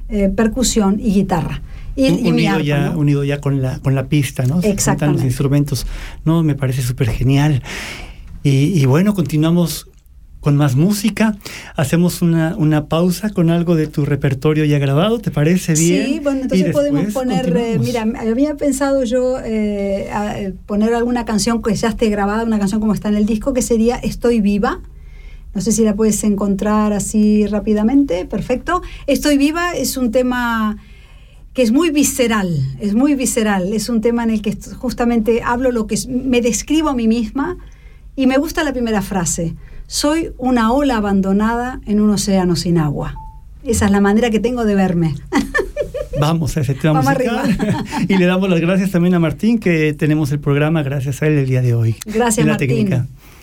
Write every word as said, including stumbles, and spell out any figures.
eh, percusión y guitarra. Y, unido, y mi arpa, ya, ¿no? unido ya con la, con la pista, ¿no? Se juntan los instrumentos. No, me parece súper genial. Y, y bueno, continuamos con más música. Hacemos una, una pausa con algo de tu repertorio ya grabado, ¿te parece bien? Sí, bueno, entonces podemos poner, eh, mira, había pensado yo eh, a, a poner alguna canción que ya esté grabada, una canción como está en el disco, que sería Estoy Viva. No sé si la puedes encontrar así rápidamente. Perfecto. Estoy Viva es un tema que es muy visceral, es muy visceral. Es un tema en el que justamente hablo lo que es, me describo a mí misma, y me gusta la primera frase. Soy una ola abandonada en un océano sin agua. Esa es la manera que tengo de verme. Vamos a ese tema Vamos musical. arriba. Y le damos las gracias también a Martín, que tenemos el programa gracias a él el día de hoy. Gracias, la Martín. Técnica.